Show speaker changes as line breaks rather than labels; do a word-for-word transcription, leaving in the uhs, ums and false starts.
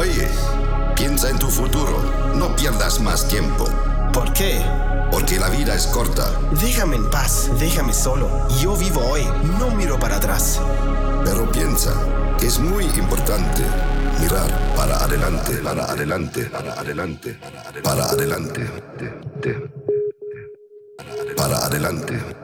Oye, piensa en tu futuro. No pierdas más tiempo.
¿Por qué?
Porque la vida es corta.
Déjame en paz, déjame solo. Yo vivo hoy, no miro para atrás.
Pero piensa que es muy importante mirar para adelante, para adelante, para adelante, para adelante, para adelante.